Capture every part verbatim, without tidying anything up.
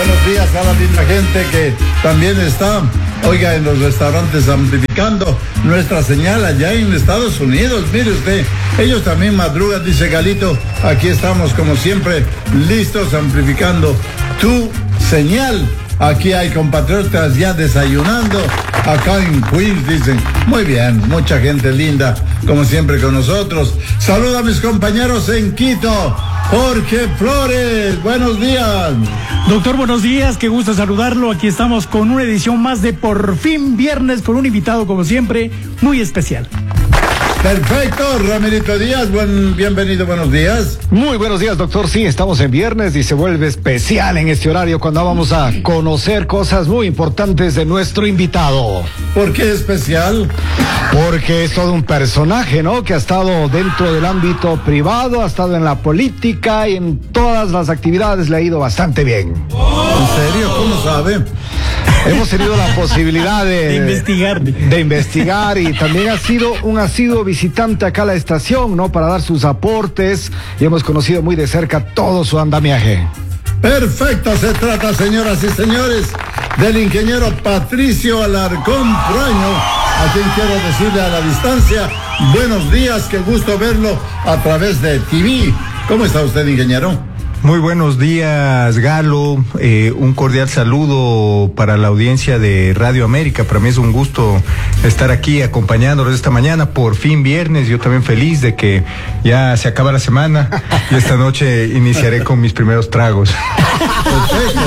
Buenos días a la linda gente que también está, oiga, en los restaurantes amplificando nuestra señal allá en Estados Unidos. Mire usted, ellos también madrugan, dice Galito. Aquí estamos como siempre, listos amplificando tu señal. Aquí hay compatriotas ya desayunando. Acá en Queens dicen, muy bien, mucha gente linda, como siempre con nosotros. Saludo a mis compañeros en Quito. Jorge Flores, buenos días. Doctor, buenos días, qué gusto saludarlo. Aquí estamos con una edición más de Por Fin Viernes, con un invitado, como siempre, muy especial. Perfecto, Ramirito Díaz, buen, bienvenido, buenos días. Muy buenos días, doctor. Sí, estamos en viernes y se vuelve especial en este horario cuando vamos a conocer cosas muy importantes de nuestro invitado. ¿Por qué especial? Porque es todo un personaje, ¿no? Que ha estado dentro del ámbito privado, ha estado en la política y en todas las actividades le ha ido bastante bien. ¿En serio? ¿Cómo sabe? Hemos tenido la posibilidad de, de investigar. De investigar y también ha sido un asiduo visitante acá a la estación, ¿no? Para dar sus aportes y hemos conocido muy de cerca todo su andamiaje. Perfecto, se trata, señoras y señores, del ingeniero Patricio Alarcón Proaño, a quien quiero decirle a la distancia, buenos días, qué gusto verlo a través de T V. ¿Cómo está usted, ingeniero? Muy buenos días, Galo. Eh, un cordial saludo para la audiencia de Radio América. Para mí es un gusto estar aquí acompañándolos esta mañana. Por fin viernes. Yo también feliz de que ya se acaba la semana y esta noche iniciaré con mis primeros tragos. Perfecto.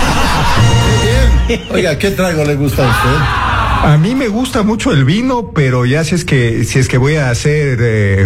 Qué bien. Oiga, ¿qué trago le gusta a usted? A mí me gusta mucho el vino, pero ya si es que si es que voy a hacer eh,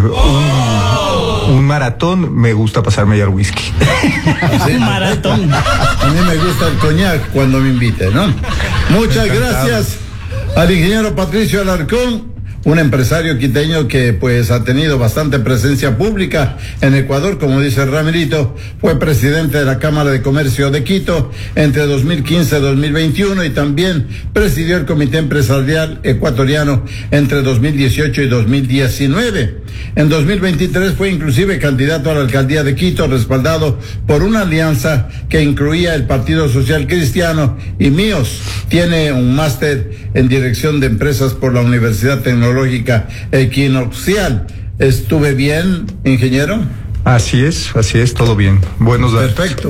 un, un maratón, me gusta pasarme ya el whisky. ¿Sí? Un maratón. A mí me gusta el coñac cuando me invite, ¿no? Muchas Encantado. Gracias al ingeniero Patricio Alarcón, un empresario quiteño que pues ha tenido bastante presencia pública en Ecuador, como dice Ramirito. Fue presidente de la Cámara de Comercio de Quito entre dos mil quince y dos mil veintiuno y también presidió el Comité Empresarial Ecuatoriano entre dos mil dieciocho y dos mil diecinueve. En dos mil veintitrés fue inclusive candidato a la alcaldía de Quito, respaldado por una alianza que incluía el Partido Social Cristiano y Míos. Tiene un máster en Dirección de Empresas por la Universidad Tecnológica Equinoccial. ¿Estuve bien, ingeniero? Así es, así es, todo bien. Buenos días. Perfecto.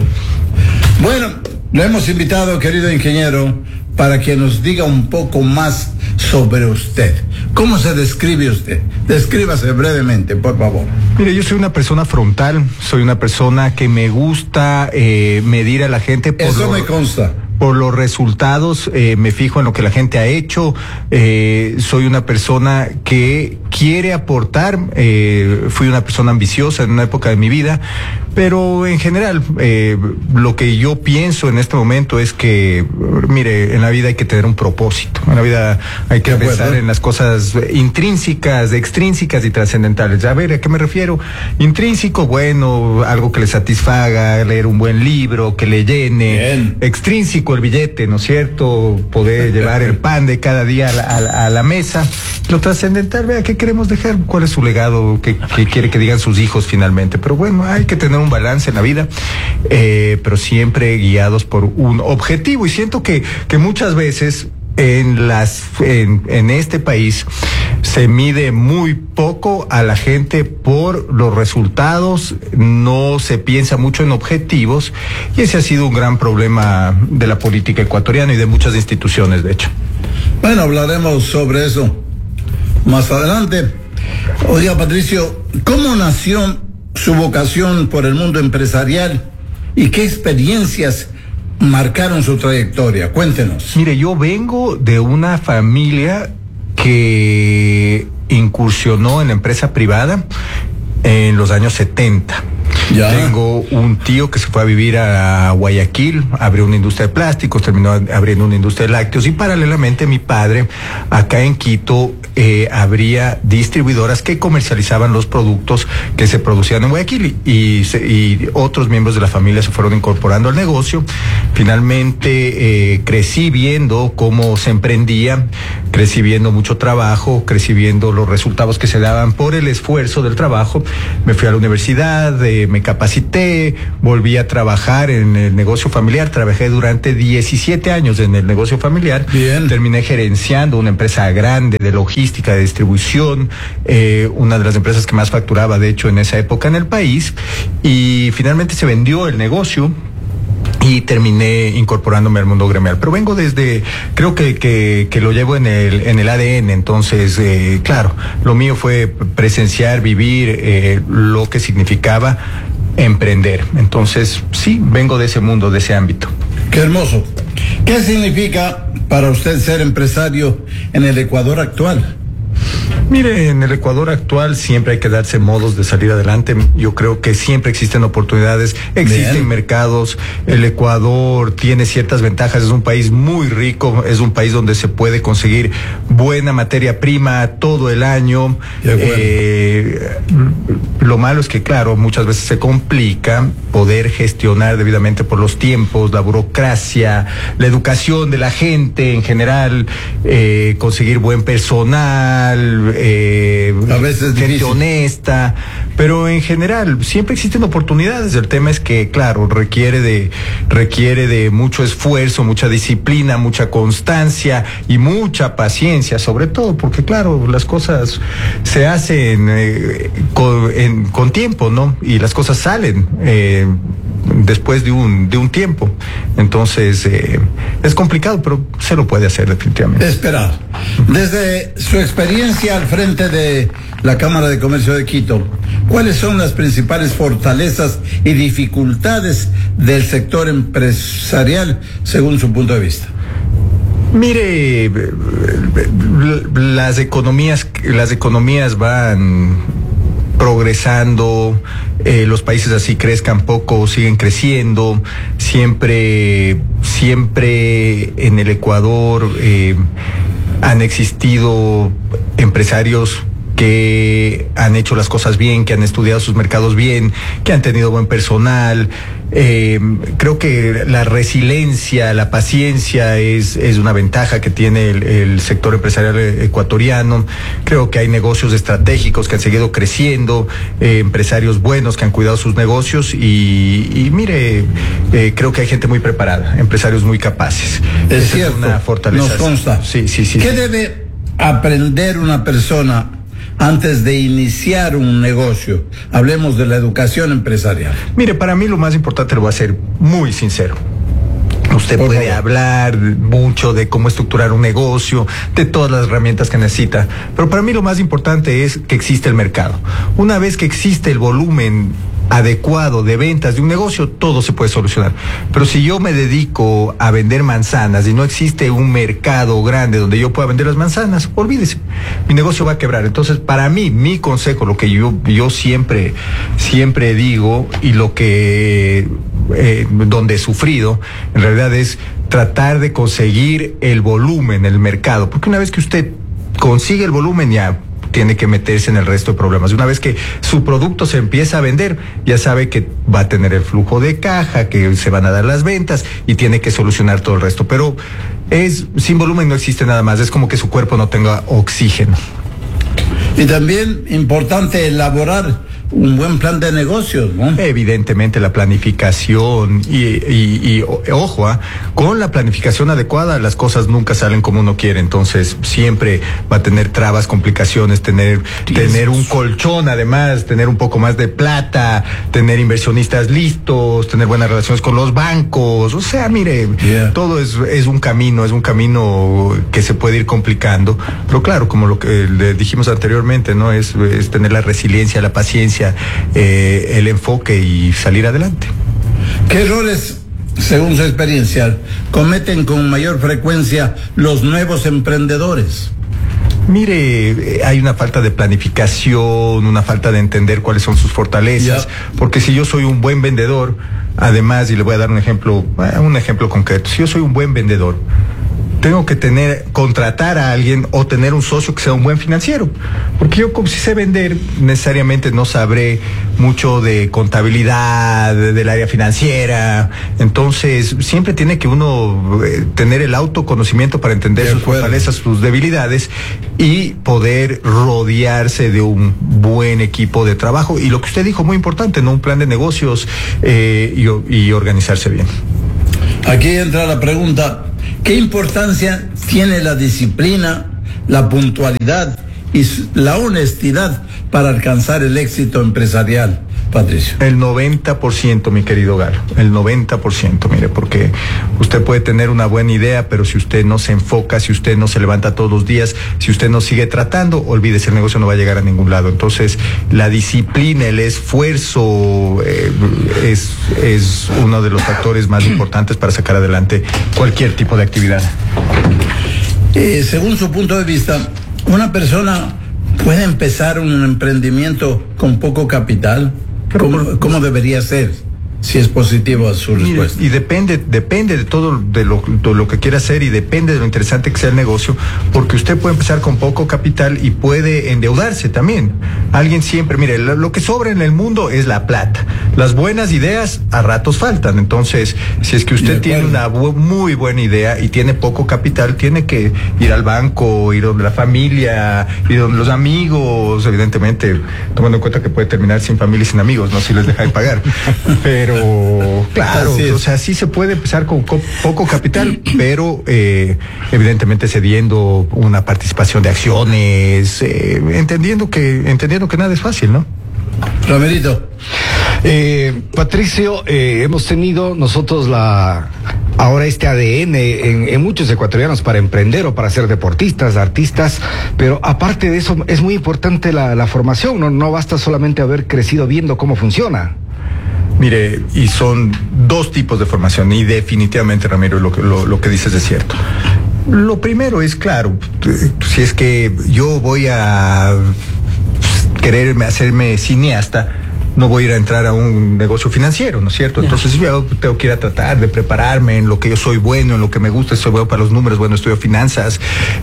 Bueno, lo hemos invitado, querido ingeniero, para que nos diga un poco más sobre usted. ¿Cómo se describe usted? Descríbase brevemente, por favor. Mire, yo soy una persona frontal, soy una persona que me gusta eh, medir a la gente por Eso lo, me consta. por los resultados, eh, me fijo en lo que la gente ha hecho, eh, soy una persona que quiere aportar, eh, fui una persona ambiciosa en una época de mi vida, pero en general, eh, lo que yo pienso en este momento es que, mire, en la vida hay que tener un propósito, en la vida hay que pensar en las cosas intrínsecas, extrínsecas y trascendentales. A ver, ¿a qué me refiero? Intrínseco, bueno, algo que le satisfaga, leer un buen libro, que le llene. Bien. Extrínseco, el billete, ¿no es cierto? Poder llevar el pan de cada día a la, a la, a la mesa. Lo trascendental, vea, ¿qué queremos dejar? ¿Cuál es su legado? ¿Qué, qué quiere que digan sus hijos finalmente? Pero bueno, hay que tener un balance en la vida, eh, pero siempre guiados por un objetivo. Y siento que, que muchas veces en las en, en este país se mide muy poco a la gente por los resultados, no se piensa mucho en objetivos, y ese ha sido un gran problema de la política ecuatoriana y de muchas instituciones, de hecho. Bueno, hablaremos sobre eso más adelante. Oiga, Patricio, ¿cómo nació su vocación por el mundo empresarial y qué experiencias marcaron su trayectoria? Cuéntenos. Mire, yo vengo de una familia que incursionó en la empresa privada en los años setenta. Ya. Tengo un tío que se fue a vivir a Guayaquil, abrió una industria de plásticos, terminó abriendo una industria de lácteos, y paralelamente mi padre acá en Quito eh, abría distribuidoras que comercializaban los productos que se producían en Guayaquil, y, se, y otros miembros de la familia se fueron incorporando al negocio. Finalmente eh, crecí viendo cómo se emprendía, crecí viendo mucho trabajo, crecí viendo los resultados que se daban por el esfuerzo del trabajo. Me fui a la universidad, eh, me capacité, volví a trabajar en el negocio familiar, trabajé durante diecisiete años en el negocio familiar. Bien. Terminé gerenciando una empresa grande de logística, de distribución, eh, una de las empresas que más facturaba, de hecho, en esa época en el país, y finalmente se vendió el negocio y terminé incorporándome al mundo gremial. Pero vengo desde, creo que, que, que lo llevo en el, en el A D N, entonces, eh, claro, lo mío fue presenciar, vivir eh, lo que significaba emprender. Entonces, sí, vengo de ese mundo, de ese ámbito. Qué hermoso. ¿Qué significa para usted ser empresario en el Ecuador actual? Mire, en el Ecuador actual siempre hay que darse modos de salir adelante. Yo creo que siempre existen oportunidades, existen Bien. mercados. El Ecuador tiene ciertas ventajas. Es un país muy rico, es un país donde se puede conseguir buena materia prima todo el año. Eh, lo malo es que, claro, muchas veces se complica poder gestionar debidamente por los tiempos, la burocracia, la educación de la gente en general, eh, conseguir buen personal, eh, a veces gente difícil. honesta, pero en general siempre existen oportunidades. El tema es que, claro, requiere de requiere de mucho esfuerzo, mucha disciplina, mucha constancia y mucha paciencia, sobre todo porque, claro, las cosas se hacen eh, con, en, con tiempo, ¿no? Y las cosas salen eh, después de un de un tiempo. Entonces eh, es complicado, pero se lo puede hacer definitivamente. Esperar. Desde su experiencia al frente de la Cámara de Comercio de Quito, ¿cuáles son las principales fortalezas y dificultades del sector empresarial según su punto de vista? Mire, las economías, las economías van progresando, eh, los países así crezcan poco, siguen creciendo, siempre, siempre en el Ecuador eh, han existido empresarios que han hecho las cosas bien, que han estudiado sus mercados bien, que han tenido buen personal. Eh, creo que la resiliencia, la paciencia es, es una ventaja que tiene el, el sector empresarial ecuatoriano. Creo que hay negocios estratégicos que han seguido creciendo, eh, empresarios buenos que han cuidado sus negocios y, y mire, eh, creo que hay gente muy preparada, empresarios muy capaces. Es Esa cierto, es una fortaleza. nos consta. Sí, sí, sí. ¿Qué sí. debe aprender una persona antes de iniciar un negocio? Hablemos de la educación empresarial. Mire, para mí lo más importante, lo voy a ser muy sincero. Usted Por puede favor. hablar mucho de cómo estructurar un negocio, de todas las herramientas que necesita, pero para mí lo más importante es que existe el mercado. Una vez que existe el volumen adecuado de ventas de un negocio, todo se puede solucionar. Pero si yo me dedico a vender manzanas y no existe un mercado grande donde yo pueda vender las manzanas, olvídese, mi negocio va a quebrar. Entonces, para mí, mi consejo, lo que yo, yo siempre, siempre digo y lo que, eh, donde he sufrido, en realidad es tratar de conseguir el volumen, el mercado, porque una vez que usted consigue el volumen, ya tiene que meterse en el resto de problemas. Una vez que su producto se empieza a vender, ya sabe que va a tener el flujo de caja, que se van a dar las ventas y tiene que solucionar todo el resto. Pero es sin volumen no existe nada más, es como que su cuerpo no tenga oxígeno. Y también importante elaborar un buen plan de negocios, ¿no? Evidentemente la planificación y, y, y o- ojo, ¿ah? Con la planificación adecuada las cosas nunca salen como uno quiere, entonces siempre va a tener trabas, complicaciones, tener, tener un colchón, además, tener un poco más de plata, tener inversionistas listos, tener buenas relaciones con los bancos, o sea, mire, Yeah. todo es, es un camino, es un camino que se puede ir complicando, pero claro, como lo que le dijimos anteriormente, ¿no? Es, es tener la resiliencia, la paciencia, eh, el enfoque y salir adelante. ¿Qué errores, según su experiencia, cometen con mayor frecuencia los nuevos emprendedores? Mire, eh, hay una falta de planificación, una falta de entender cuáles son sus fortalezas, Ya. porque si yo soy un buen vendedor, además, y le voy a dar un ejemplo, eh, un ejemplo concreto, si yo soy un buen vendedor, tengo que tener, contratar a alguien o tener un socio que sea un buen financiero. Porque yo, como si sé vender, necesariamente no sabré mucho de contabilidad, de, del área financiera. Entonces, siempre tiene que uno eh, tener el autoconocimiento para entender sus fortalezas, sus debilidades y poder rodearse de un buen equipo de trabajo. Y lo que usted dijo, muy importante, ¿no? Un plan de negocios eh, y, y organizarse bien. Aquí entra la pregunta: ¿qué importancia tiene la disciplina, la puntualidad y la honestidad para alcanzar el éxito empresarial, Patricio? El noventa por ciento, mi querido Galo, el noventa por ciento, mire, porque usted puede tener una buena idea, pero si usted no se enfoca, si usted no se levanta todos los días, si usted no sigue tratando, olvídese, el negocio no va a llegar a ningún lado. Entonces, la disciplina, el esfuerzo eh, es, es uno de los factores más importantes para sacar adelante cualquier tipo de actividad. Eh, según su punto de vista, ¿una persona puede empezar un emprendimiento con poco capital? ¿Cómo, cómo debería ser? Si es positivo a su respuesta. Mire, y depende, depende de todo de lo, de lo que quiera hacer y depende de lo interesante que sea el negocio, porque usted puede empezar con poco capital y puede endeudarse también. Alguien siempre, mire, lo, lo que sobra en el mundo es la plata. Las buenas ideas a ratos faltan. Entonces, si es que usted tiene una bu muy buena idea y tiene poco capital, tiene que ir al banco, ir donde la familia, ir donde los amigos, evidentemente, tomando en cuenta que puede terminar sin familia y sin amigos, no si les deja de pagar. Pero Pero, claro, o sea, sí se puede empezar con co poco capital, pero eh, evidentemente cediendo una participación de acciones, eh, entendiendo que entendiendo que nada es fácil, ¿no? Ramerito. Eh, Patricio, eh, hemos tenido nosotros la ahora este A D N en, en muchos ecuatorianos para emprender o para ser deportistas, artistas, pero aparte de eso es muy importante la, la formación, no, no basta solamente haber crecido viendo cómo funciona. Mire, y son dos tipos de formación, y definitivamente, Ramiro, lo, lo, lo que dices es cierto. Lo primero es, claro, si es que yo voy a quererme hacerme cineasta, no voy a ir a entrar a un negocio financiero, ¿no es cierto? Entonces yo tengo que ir a tratar de prepararme en lo que yo soy bueno, en lo que me gusta, soy bueno para los números, bueno, estudio finanzas,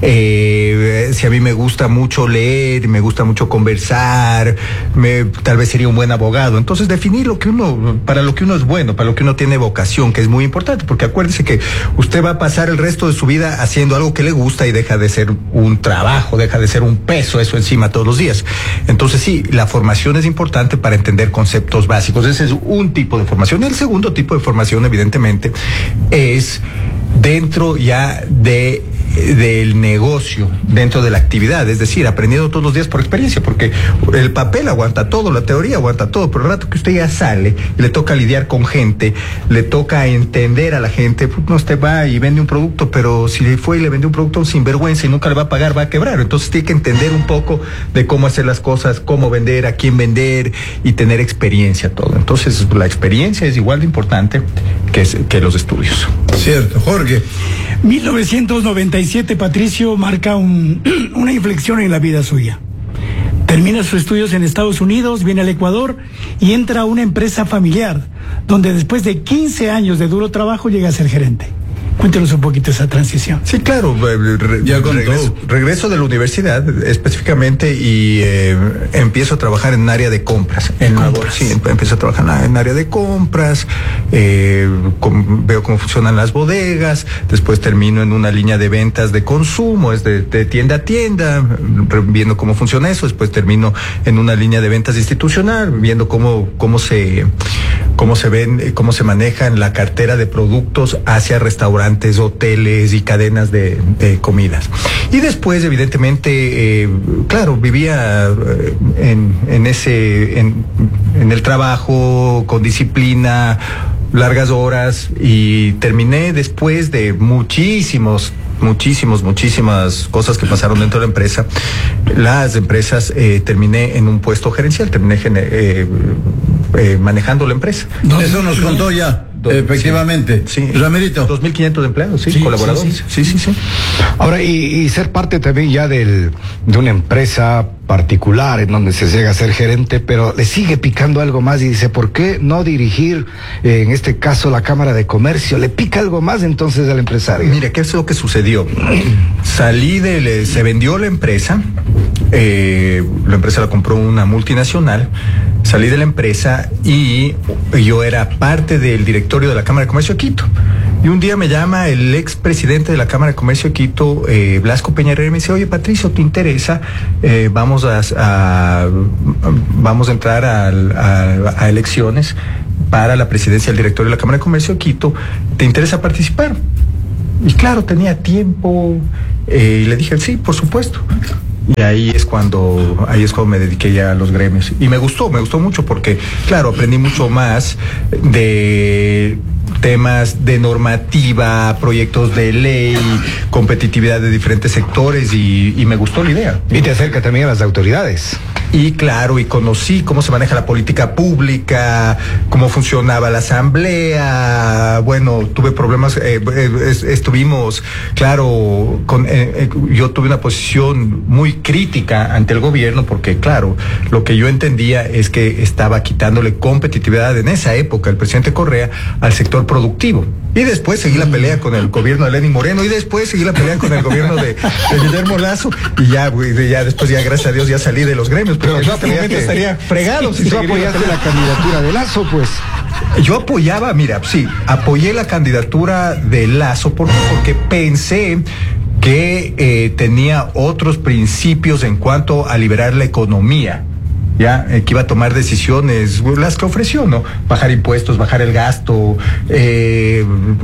eh, si a mí me gusta mucho leer, me gusta mucho conversar, me, tal vez sería un buen abogado. Entonces definir lo que uno, para lo que uno es bueno, para lo que uno tiene vocación, que es muy importante, porque acuérdese que usted va a pasar el resto de su vida haciendo algo que le gusta y deja de ser un trabajo, deja de ser un peso eso encima todos los días. Entonces sí, la formación es importante para entender conceptos básicos. Ese es un tipo de formación. El segundo tipo de formación, evidentemente, es dentro ya de del negocio, dentro de la actividad, es decir, aprendiendo todos los días por experiencia, porque el papel aguanta todo, la teoría aguanta todo, pero el rato que usted ya sale y le toca lidiar con gente, le toca entender a la gente, pues no, usted va y vende un producto, pero si le fue y le vendió un producto sin vergüenza y nunca le va a pagar, va a quebrar. Entonces tiene que entender un poco de cómo hacer las cosas, cómo vender, a quién vender y tener experiencia todo. Entonces la experiencia es igual de importante que, que los estudios. Cierto, Jorge. mil novecientos noventa y siete, Patricio marca un, una inflexión en la vida suya. Termina sus estudios en Estados Unidos, viene al Ecuador y entra a una empresa familiar, donde después de quince años de duro trabajo llega a ser gerente. Cuéntenos un poquito esa transición. Sí, claro. Re, ya regreso, regreso de la universidad específicamente y eh, empiezo a trabajar en un área de compras. En compras. Sí, empiezo a trabajar en área de compras, eh, com, veo cómo funcionan las bodegas, después termino en una línea de ventas de consumo, es de, de tienda a tienda, viendo cómo funciona eso, después termino en una línea de ventas institucional, viendo cómo, cómo se, cómo se ven, cómo se manejan la cartera de productos hacia restaurantes, hoteles y cadenas de, de comidas. Y después, evidentemente, eh, claro, vivía eh, en, en ese, en, en el trabajo, con disciplina, largas horas, y terminé después de muchísimos muchísimos, muchísimas cosas que pasaron dentro de la empresa, las empresas, eh, terminé en un puesto gerencial, terminé eh, eh, manejando la empresa. Eso nos contó ya. Do, Efectivamente. Sí. Ramerito. dos mil quinientos empleados, sí, sí colaboradores. Sí, sí, sí, sí. sí. Ahora, y, y ser parte también ya del, de una empresa particular en donde se llega a ser gerente, pero le sigue picando algo más y dice, ¿por qué no dirigir, eh, en este caso, la Cámara de Comercio? Le pica algo más entonces al empresario. Mire, ¿qué es lo que sucedió? Salí de, se vendió la empresa, eh, la empresa la compró una multinacional, salí de la empresa y yo era parte del directorio de la Cámara de Comercio de Quito. Y un día me llama el expresidente de la Cámara de Comercio de Quito, eh, Blasco Peñarera, y me dice, oye, Patricio, ¿te interesa? Eh, vamos a, a vamos a entrar a, a, a elecciones para la presidencia del directorio de la Cámara de Comercio de Quito. ¿Te interesa participar? Y claro, tenía tiempo, eh, y le dije, sí, por supuesto. Y ahí es cuando, ahí es cuando me dediqué ya a los gremios. Y me gustó, me gustó mucho porque, claro, aprendí mucho más de temas de normativa, proyectos de ley, competitividad de diferentes sectores y, y me gustó la idea. Y te acerca también a las autoridades. Y claro, y conocí cómo se maneja la política pública, cómo funcionaba la asamblea. Bueno, tuve problemas, eh, eh, estuvimos, claro, con, eh, eh, yo tuve una posición muy crítica ante el gobierno porque, claro, lo que yo entendía es que estaba quitándole competitividad en esa época el presidente Correa al sector productivo. Y después seguí la pelea con el gobierno de Lenín Moreno y después seguí la pelea con el gobierno de, de Guillermo Lazo y ya, ya después, ya gracias a Dios, ya salí de los gremios. Pero en este momento estaría fregado si tú apoyaste la candidatura de Lazo, pues. Yo apoyaba, mira, sí, apoyé la candidatura de Lazo porque, porque pensé que eh, tenía otros principios en cuanto a liberar la economía. Ya, eh, que iba a tomar decisiones, las que ofreció, ¿no? Bajar impuestos, bajar el gasto, eh,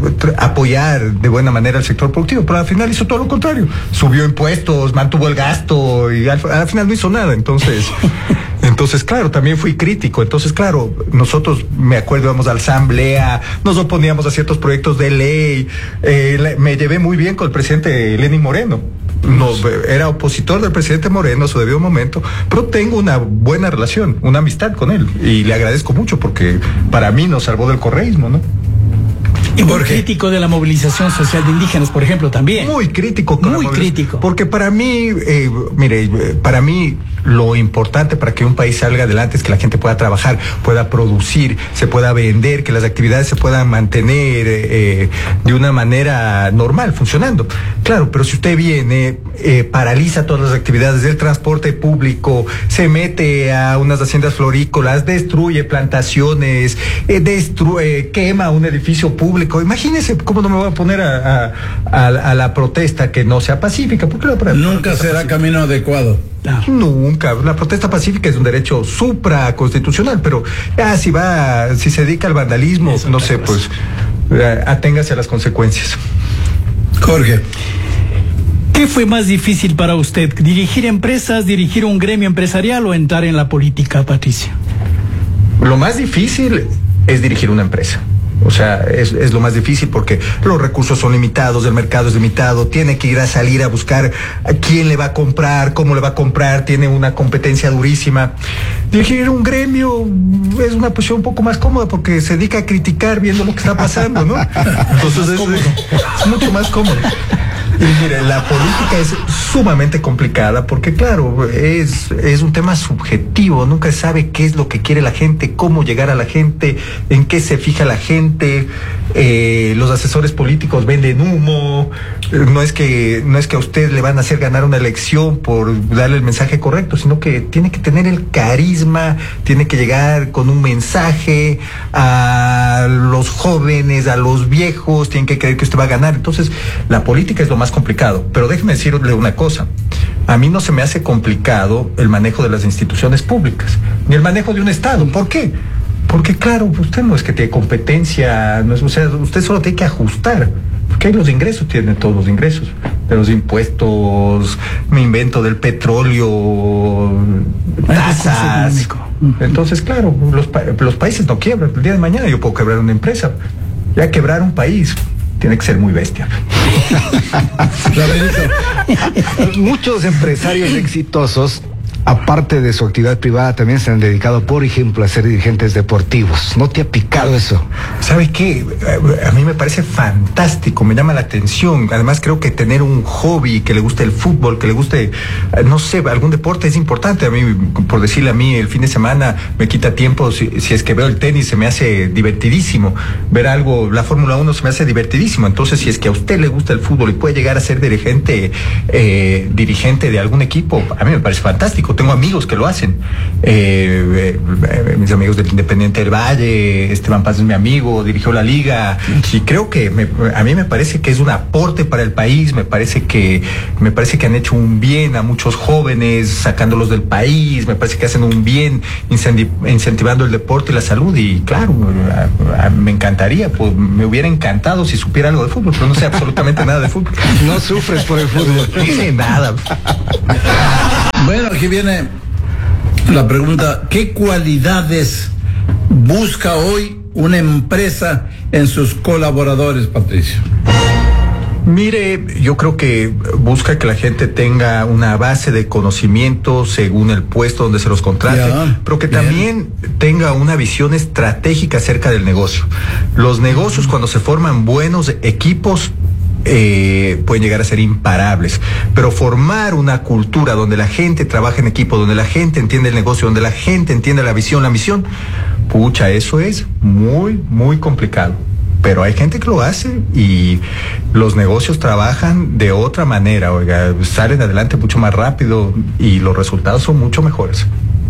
apoyar de buena manera al sector productivo, pero al final hizo todo lo contrario. Subió impuestos, mantuvo el gasto y al, al final no hizo nada. Entonces, entonces, claro, también fui crítico. Entonces, claro, nosotros, me acuerdo, íbamos a la asamblea, nos oponíamos a ciertos proyectos de ley, eh, le, me llevé muy bien con el presidente Lenín Moreno. No, era opositor del presidente Moreno a su debido momento, pero tengo una buena relación, una amistad con él y le agradezco mucho porque para mí nos salvó del correísmo, ¿no? Y muy crítico de la movilización social de indígenas, por ejemplo, también. Muy crítico. Con muy crítico. Porque para mí, eh, mire, para mí lo importante para que un país salga adelante es que la gente pueda trabajar, pueda producir, se pueda vender, que las actividades se puedan mantener eh, de una manera normal, funcionando. Claro, pero si usted viene, eh, paraliza todas las actividades del transporte público, se mete a unas haciendas florícolas, destruye plantaciones, eh, destruye, quema un edificio público. Imagínese cómo no me voy a poner a, a, a, a la protesta que no sea pacífica. ¿Por qué la protesta Nunca será pacífica? Camino adecuado. No. Nunca. La protesta pacífica es un derecho supraconstitucional, pero ya si va, si se dedica al vandalismo, no sé, pues eh, aténgase a las consecuencias. Jorge. ¿Qué fue más difícil para usted? ¿Dirigir empresas, dirigir un gremio empresarial o entrar en la política, Patricio? Lo más difícil es dirigir una empresa. O sea, es, es lo más difícil porque los recursos son limitados, el mercado es limitado, tiene que ir a salir a buscar a quién le va a comprar, cómo le va a comprar, tiene una competencia durísima. Dirigir un gremio es una posición un poco más cómoda porque se dedica a criticar viendo lo que está pasando, ¿no? Entonces es, es, es mucho más cómodo. Y mire, la política es sumamente complicada porque, claro, es, es un tema subjetivo, nunca sabe qué es lo que quiere la gente, cómo llegar a la gente, en qué se fija la gente, eh, los asesores políticos venden humo, no es que, no es que a usted le van a hacer ganar una elección por darle el mensaje correcto, sino que tiene que tener el carisma, tiene que llegar con un mensaje a los jóvenes, a los viejos, tienen que creer que usted va a ganar. Entonces, la política es lo más complicado, pero déjeme decirle una cosa, a mí no se me hace complicado el manejo de las instituciones públicas, ni el manejo de un Estado. ¿Por qué? Porque claro, usted no es que tiene competencia, no es, o sea, usted solo tiene que ajustar, porque hay los ingresos, tiene todos los ingresos, de los impuestos, me invento del petróleo, tasas. Entonces, claro, los, los países no quiebran, el día de mañana yo puedo quebrar una empresa, ya quebrar un país tiene que ser muy bestia. Muchos empresarios exitosos aparte de su actividad privada, también se han dedicado, por ejemplo, a ser dirigentes deportivos. ¿No te ha picado eso? ¿Sabe qué? A mí me parece fantástico, me llama la atención. Además, creo que tener un hobby, que le guste el fútbol, que le guste, no sé, algún deporte es importante. A mí, por decirle a mí, el fin de semana me quita tiempo. Si, si es que veo el tenis, se me hace divertidísimo. Ver algo, la Fórmula uno se me hace divertidísimo. Entonces, si es que a usted le gusta el fútbol y puede llegar a ser dirigente, eh, dirigente de algún equipo, a mí me parece fantástico. Tengo amigos que lo hacen. Eh, eh, mis amigos del Independiente del Valle, Esteban Paz es mi amigo, dirigió la liga, y creo que me, a mí me parece que es un aporte para el país. Me parece que me parece que han hecho un bien a muchos jóvenes, sacándolos del país. Me parece que hacen un bien incentivando el deporte y la salud. Y claro, a, a, me encantaría, pues, me hubiera encantado si supiera algo de fútbol, pero no sé absolutamente nada de fútbol. No sufres por el fútbol. No sé nada. Bueno, aquí viene la pregunta: ¿qué cualidades busca hoy una empresa en sus colaboradores, Patricio? Mire, yo creo que busca que la gente tenga una base de conocimiento según el puesto donde se los contrate, ya, pero que bien. También tenga una visión estratégica acerca del negocio. Los negocios, cuando se forman buenos equipos, Eh, pueden llegar a ser imparables, pero formar una cultura donde la gente trabaja en equipo, donde la gente entiende el negocio, donde la gente entiende la visión, la misión, pucha, eso es muy, muy complicado. Pero hay gente que lo hace y los negocios trabajan de otra manera, oiga, salen adelante mucho más rápido y los resultados son mucho mejores.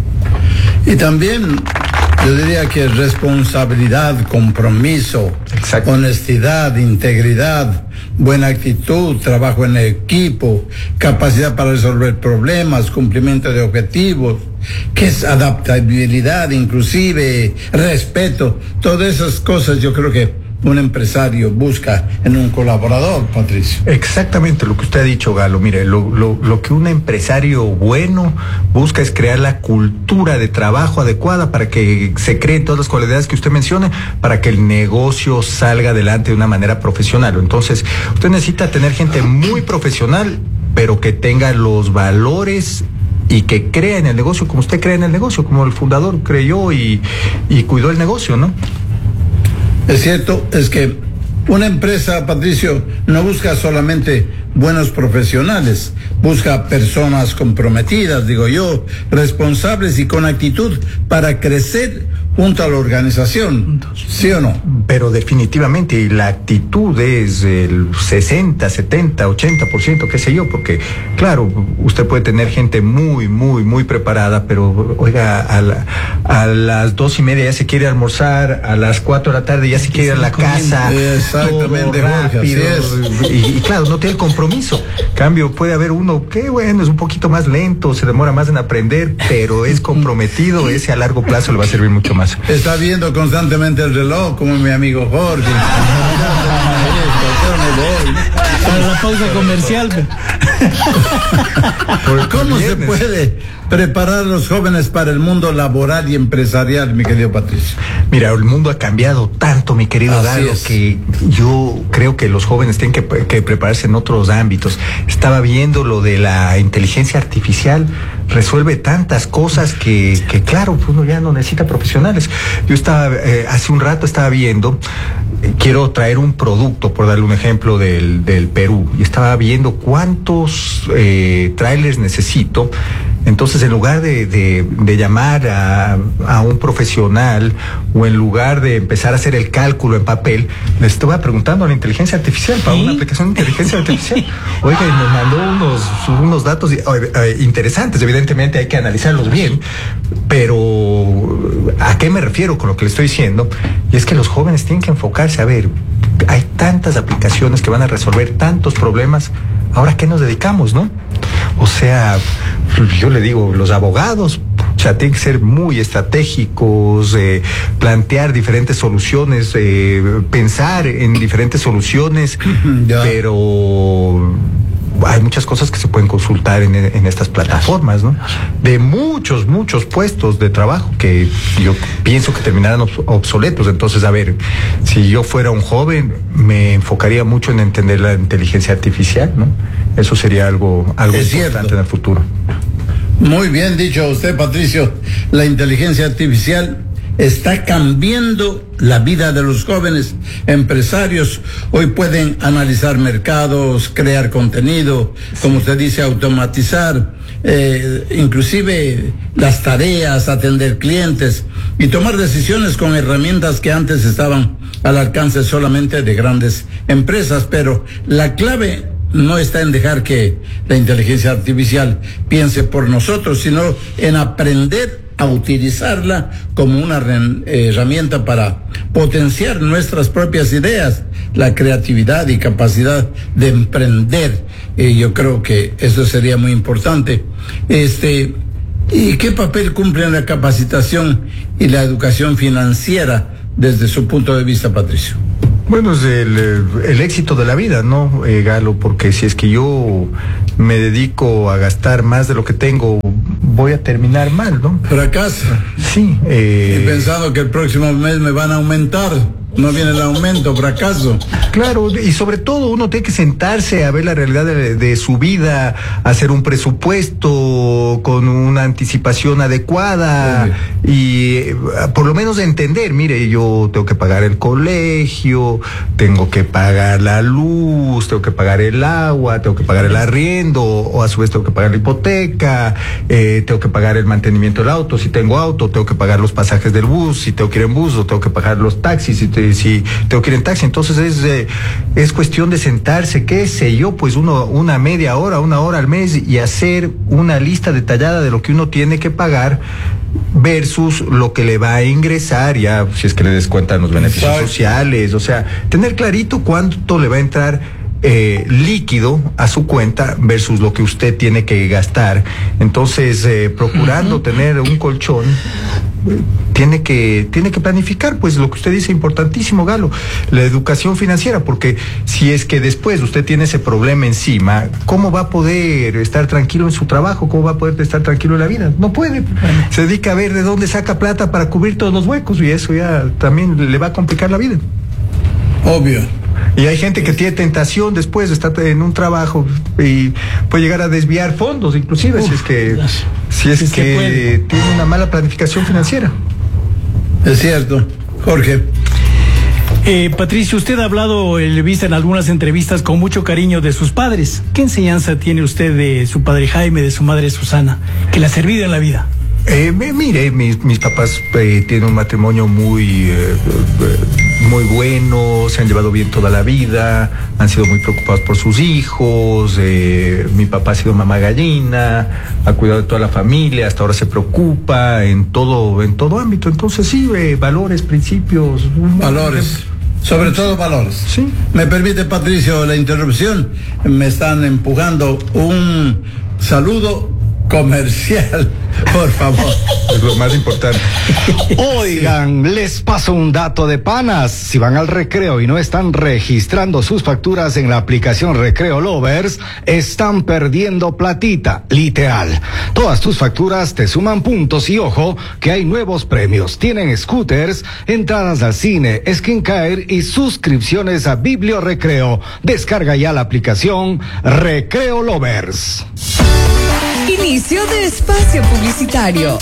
Y también yo diría que responsabilidad, compromiso, exacto, honestidad, integridad, buena actitud, trabajo en equipo, capacidad para resolver problemas, cumplimiento de objetivos, que es adaptabilidad, inclusive respeto. Todas esas cosas yo creo que un empresario busca en un colaborador, Patricio. Exactamente lo que usted ha dicho, Galo. Mire, lo, lo, lo que un empresario bueno busca es crear la cultura de trabajo adecuada para que se creen todas las cualidades que usted menciona, para que el negocio salga adelante de una manera profesional. Entonces, usted necesita tener gente muy profesional, pero que tenga los valores y que crea en el negocio como usted cree en el negocio, como el fundador creyó y, y cuidó el negocio, ¿no? Es cierto, es que una empresa, Patricio, no busca solamente buenos profesionales, busca personas comprometidas, digo yo, responsables y con actitud para crecer junto a la organización, ¿sí o no? Pero definitivamente, y la actitud es el sesenta, setenta, ochenta por ciento, qué sé yo, porque claro, usted puede tener gente muy, muy, muy preparada, pero oiga, a, la, a las dos y media ya se quiere almorzar, a las cuatro de la tarde ya se quiere ir a la casa, exactamente, todo rápido, Jorge, y, y claro, no tiene el compromiso. Cambio, puede haber uno que bueno, es un poquito más lento, se demora más en aprender, pero es comprometido, ese a largo plazo le va a servir mucho más. Está viendo constantemente el reloj, como mi amigo Jorge. Para la pausa comercial. ¿Cómo se puede preparar a los jóvenes para el mundo laboral y empresarial, mi querido Patricio? Mira, el mundo ha cambiado tanto, mi querido Galo, que yo creo que los jóvenes tienen que, que prepararse en otros ámbitos. Estaba viendo lo de la inteligencia artificial, resuelve tantas cosas que, que claro, pues uno ya no necesita profesionales. Yo estaba, eh, hace un rato estaba viendo, eh, quiero traer un producto, por darle un ejemplo del, del Perú, y estaba viendo cuántos eh, trailers necesito. Entonces, en lugar de, de, de llamar a, a un profesional o en lugar de empezar a hacer el cálculo en papel, le estaba preguntando a la inteligencia artificial para ¿Sí? una aplicación de inteligencia artificial. Oiga, y nos mandó unos, unos datos eh, eh, interesantes. Evidentemente hay que analizarlos bien, pero ¿a qué me refiero con lo que le estoy diciendo? Y es que los jóvenes tienen que enfocarse a ver, hay tantas aplicaciones que van a resolver tantos problemas. Ahora, ¿a qué nos dedicamos, no? O sea, yo le digo, los abogados, o sea, tienen que ser muy estratégicos, eh, plantear diferentes soluciones, eh, pensar en diferentes soluciones, pero hay muchas cosas que se pueden consultar en, en estas plataformas, ¿no? De muchos, muchos puestos de trabajo que yo pienso que terminarán obs obsoletos. Entonces, a ver, si yo fuera un joven, me enfocaría mucho en entender la inteligencia artificial, ¿no? Eso sería algo, algo importante en el futuro. Muy bien dicho usted, Patricio. La inteligencia artificial está cambiando la vida de los jóvenes empresarios. Hoy pueden analizar mercados, crear contenido, como usted dice, automatizar, eh, inclusive las tareas, atender clientes y tomar decisiones con herramientas que antes estaban al alcance solamente de grandes empresas. Pero la clave no está en dejar que la inteligencia artificial piense por nosotros, sino en aprender a utilizarla como una herramienta para potenciar nuestras propias ideas, la creatividad y capacidad de emprender. Eh, yo creo que eso sería muy importante. Este, ¿y qué papel cumplen la capacitación y la educación financiera desde su punto de vista, Patricio? Bueno, es el, el éxito de la vida, ¿no, eh, Galo? Porque si es que yo me dedico a gastar más de lo que tengo, voy a terminar mal, ¿no? Fracaso. Sí. Eh... Y pensando que el próximo mes me van a aumentar. No viene el aumento, fracaso. Claro, y sobre todo uno tiene que sentarse a ver la realidad de, de su vida, hacer un presupuesto con una anticipación adecuada sí. y eh, por lo menos entender, mire, yo tengo que pagar el colegio, tengo que pagar la luz, tengo que pagar el agua, tengo que pagar el arriendo, o a su vez tengo que pagar la hipoteca, eh, tengo que pagar el mantenimiento del auto, si tengo auto, tengo que pagar los pasajes del bus, si tengo que ir en bus, o tengo que pagar los taxis, si te, si tengo que ir en taxi. Entonces es eh, es cuestión de sentarse, qué sé yo, pues uno una media hora, una hora al mes y hacer una lista detallada de lo que uno tiene que pagar versus lo que le va a ingresar, ya si es que le descuentan los beneficios Exacto. sociales, o sea, tener clarito cuánto le va a entrar eh, líquido a su cuenta versus lo que usted tiene que gastar. Entonces, eh, procurando uh-huh. tener un colchón, tiene que tiene que planificar, pues lo que usted dice, importantísimo, Galo, la educación financiera, porque si es que después usted tiene ese problema encima, ¿cómo va a poder estar tranquilo en su trabajo? ¿Cómo va a poder estar tranquilo en la vida? No puede. Se dedica a ver de dónde saca plata para cubrir todos los huecos y eso ya también le va a complicar la vida. Obvio. Y hay gente que tiene tentación después de estar en un trabajo y puede llegar a desviar fondos, inclusive Uf, si es que si es, es que, que tiene una mala planificación financiera. Es cierto. Jorge. Eh, Patricio, usted ha hablado, le he visto en algunas entrevistas con mucho cariño de sus padres. ¿Qué enseñanza tiene usted de su padre Jaime, de su madre Susana, que le ha servido en la vida? Eh, mire, mis, mis papás eh, tienen un matrimonio muy, eh, muy bueno, se han llevado bien toda la vida, han sido muy preocupados por sus hijos, eh, mi papá ha sido mamá gallina, ha cuidado de toda la familia, hasta ahora se preocupa en todo, en todo ámbito. Entonces sí, eh, valores, principios. Valores. Sobre todo valores. Sí. Me permite, Patricio, la interrupción. Me están empujando un saludo comercial, por favor. Es lo más importante. Oigan, les paso un dato de panas. Si van al Recreo y no están registrando sus facturas en la aplicación Recreo Lovers, están perdiendo platita, literal. Todas tus facturas te suman puntos y ojo, que hay nuevos premios. Tienen scooters, entradas al cine, skincare y suscripciones a Biblio Recreo. Descarga ya la aplicación Recreo Lovers. Inicio de espacio publicitario.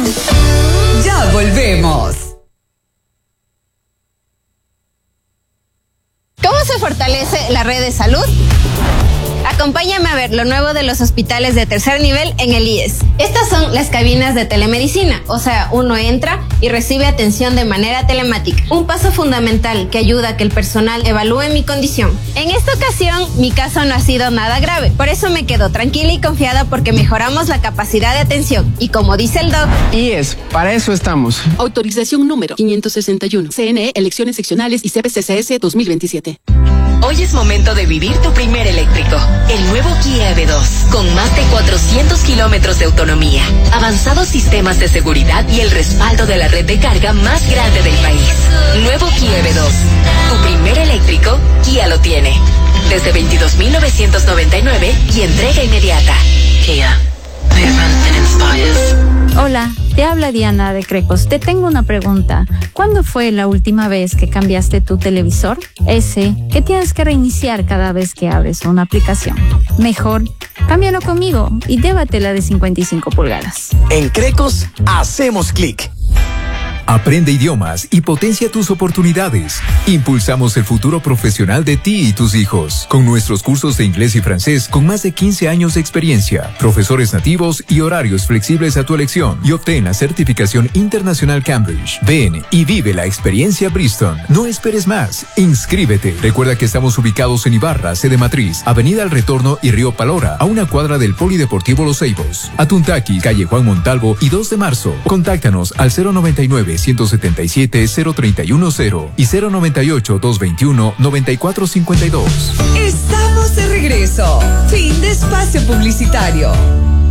Ya volvemos. ¿Cómo se fortalece la red de salud? Acompáñame a ver lo nuevo de los hospitales de tercer nivel en el I E S. Estas son las cabinas de telemedicina, o sea, uno entra y recibe atención de manera telemática. Un paso fundamental que ayuda a que el personal evalúe mi condición. En esta ocasión, mi caso no ha sido nada grave, por eso me quedo tranquila y confiada porque mejoramos la capacidad de atención. Y como dice el doc, I E S, para eso estamos. Autorización número quinientos sesenta y uno. C N E, elecciones seccionales y C P C C S dos mil veintisiete. Hoy es momento de vivir tu primer eléctrico. El nuevo Kia E V dos, con más de cuatrocientos kilómetros de autonomía, avanzados sistemas de seguridad y el respaldo de la red de carga más grande del país. Nuevo Kia E V dos, tu primer eléctrico, Kia lo tiene. Desde veintidós mil novecientos noventa y nueve y entrega inmediata. Kia, movement that inspires. hola, Te habla Diana de Crecos. Te tengo una pregunta. ¿Cuándo fue la última vez que cambiaste tu televisor? Ese que tienes que reiniciar cada vez que abres una aplicación. Mejor, cámbialo conmigo y llévatela de cincuenta y cinco pulgadas. En Crecos, hacemos clic. Aprende idiomas y potencia tus oportunidades. Impulsamos el futuro profesional de ti y tus hijos. Con nuestros cursos de inglés y francés con más de quince años de experiencia, profesores nativos y horarios flexibles a tu elección. Y obtén la certificación internacional Cambridge. Ven y vive la experiencia Bristol. No esperes más. Inscríbete. Recuerda que estamos ubicados en Ibarra, sede matriz, Avenida El Retorno y Río Palora, a una cuadra del Polideportivo Los Ceibos. Atuntaqui, calle Juan Montalvo y dos de marzo. Contáctanos al cero noventa y nueve, ciento setenta y siete, cero treinta y uno cero y cero noventa y ocho, doscientos veintiuno, noventa y cuatro cincuenta y dos. Estamos de regreso. Fin de espacio publicitario.